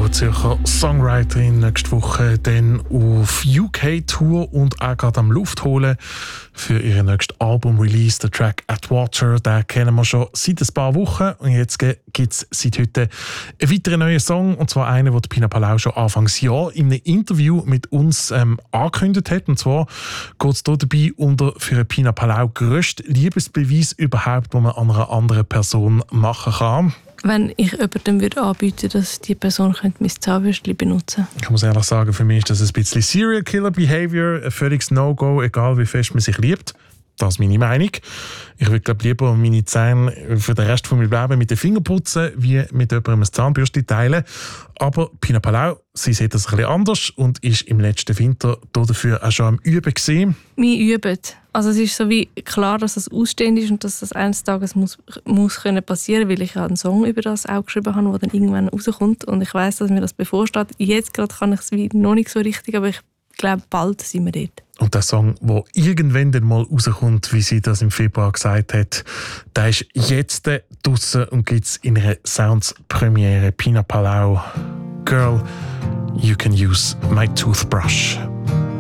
Palau, Zürcher Songwriterin, nächste Woche dann auf UK-Tour und auch gerade am Luft holen für ihr nächstes Album-Release, der Track Atwater. Den kennen wir schon seit ein paar Wochen und jetzt gibt es seit heute einen weiteren neuen Song, und zwar einen, den Pina Palau schon Anfangsjahr in einem Interview mit uns angekündigt hat. Und zwar geht es hier dabei um den für Pina Palau grössten Liebesbeweis überhaupt, den man an einer anderen Person machen kann. Wenn ich jemandem anbieten würde, dass die Person mein Zahnbürstchen benutzen könnte. Ich muss ehrlich sagen, für mich ist das ein bisschen Serial Killer Behavior, ein völliges No-Go, egal wie fest man sich liebt. Das ist meine Meinung. Ich würde lieber meine Zähne für den Rest von meinem Leben mit den Fingern putzen, wie mit jemandem ein Zahnbürstchen teilen. Aber Pina Palau, sie sieht das ein bisschen anders und ist im letzten Winter dafür auch schon am Üben gewesen. Wir üben. Also es ist so wie klar, dass es ausstehend ist und dass das eines Tages muss können passieren, weil ich ja einen Song über das auch geschrieben habe, der dann irgendwann rauskommt. Und ich weiss, dass mir das bevorsteht. Jetzt gerade kann ich es noch nicht so richtig, aber ich glaube, bald sind wir dort. Und der Song, der irgendwann dann mal rauskommt, wie sie das im Februar gesagt hat, der ist jetzt draussen und gibt es in einer Sounds-Premiere. Pina Palau, Girl, You Can Use My Toothbrush.